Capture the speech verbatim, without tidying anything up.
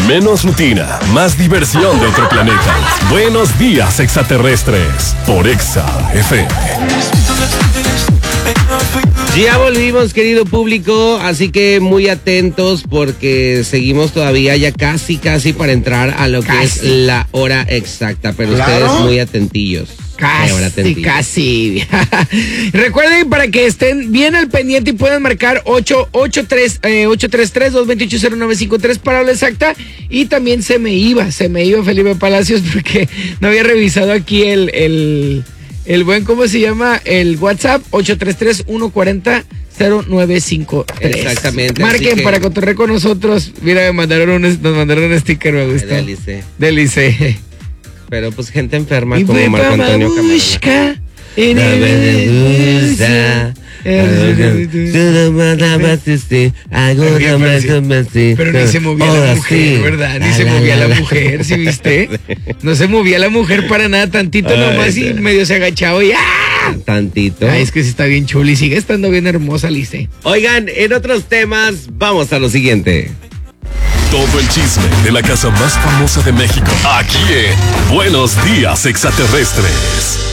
Menos rutina, más diversión de otro planeta. Buenos días, extraterrestres. Por Exa F M. Ya volvimos, querido público, así que muy atentos porque seguimos todavía ya casi, casi para entrar a lo que casi. es la hora exacta, pero ¿Claro? ustedes muy atentillos. Casi, casi. Recuerden, para que estén bien al pendiente y puedan marcar ocho ocho tres, eh, ocho tres tres, dos dos ocho, cero nueve cinco tres para la exacta. Y también se me iba, se me iba Felipe Palacios porque no había revisado aquí el, el, el buen, ¿cómo se llama? El WhatsApp, ocho tres tres, uno cuatro cero, cero nueve cinco tres. Exactamente. Marquen que... para cotorrear con nosotros. Mira, me mandaron un, nos mandaron un sticker, me gustó. Delice. Delice. Pero pues gente enferma y como Marco Antonio Camargo. Pero ni se movía la mujer, ¿verdad? Ni se movía la mujer, ¿sí viste? No se movía la mujer para nada, tantito nomás y medio se agachaba y ¡ah! Tantito. Ay, es que sí está bien chula y sigue estando bien hermosa, Lice. Oigan, en otros temas, vamos a lo siguiente. Todo el chisme de la casa más famosa de México. Aquí en Buenos Días, Extraterrestres.